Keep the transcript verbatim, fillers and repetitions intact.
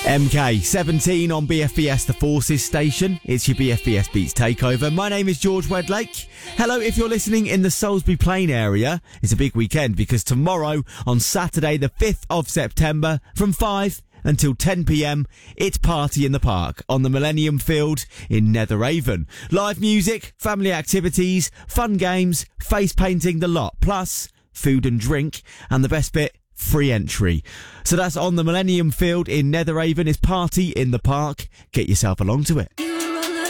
M K seventeen on B F B S The Forces station. It's your B F B S Beats Takeover. My name is George Wedlake. Hello, if you're listening in the Salisbury Plain area, it's a big weekend because tomorrow, on Saturday the fifth of September, from five until ten p.m, it's Party in the Park on the Millennium Field in Netheravon. Live music, family activities, fun games, face painting, the lot. Plus, food and drink, and the best bit, free entry. So that's on the Millennium Field in Netheravon. It's Party in the Park. Get yourself along to it.